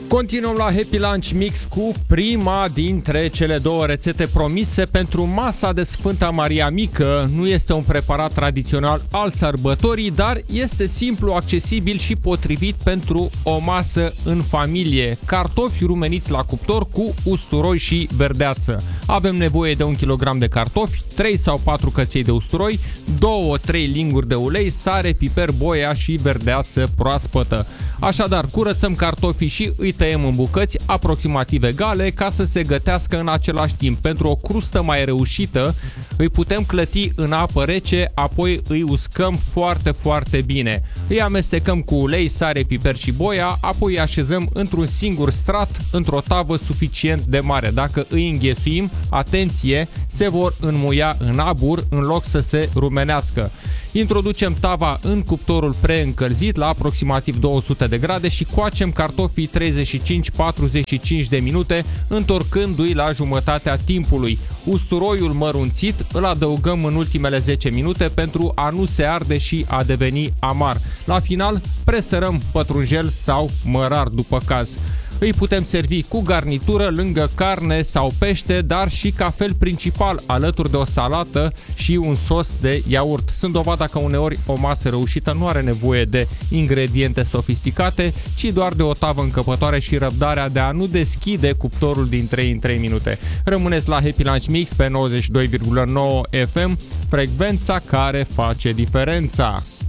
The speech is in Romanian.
Continuăm la Happy Lunch Mix cu prima dintre cele două rețete promise pentru masa de Sfânta Maria Mică. Nu este un preparat tradițional al sărbătorii, dar este simplu, accesibil și potrivit pentru o masă în familie. Cartofi rumeniți la cuptor cu usturoi și verdeață. Avem nevoie de 1 kg de cartofi, 3 sau 4 căței de usturoi, 2-3 linguri de ulei, sare, piper, boia și verdeață proaspătă. Așadar, curățăm cartofii și îi tăiem în bucăți aproximativ egale ca să se gătească în același timp. Pentru o crustă mai reușită, îi putem clăti în apă rece, apoi îi uscăm foarte, foarte bine. Îi amestecăm cu ulei, sare, piper și boia, apoi îi așezăm într-un singur strat, într-o tavă suficient de mare. Dacă îi înghesuim, atenție, se vor înmuia în abur în loc să se rumenească. Introducem tava în cuptorul preîncălzit la aproximativ 200 de grade și coacem cartofii 35-45 de minute, întorcându-i la jumătatea timpului. Usturoiul mărunțit îl adăugăm în ultimele 10 minute pentru a nu se arde și a deveni amar. La final, presărăm pătrunjel sau mărar după caz. Îi putem servi cu garnitură lângă carne sau pește, dar și ca fel principal alături de o salată și un sos de iaurt. Sunt dovada că uneori o masă reușită nu are nevoie de ingrediente sofisticate, ci doar de o tavă încăpătoare și răbdarea de a nu deschide cuptorul din 3 în 3 minute. Rămâneți la Happy Lunch Mix pe 92,9 FM, frecvența care face diferența.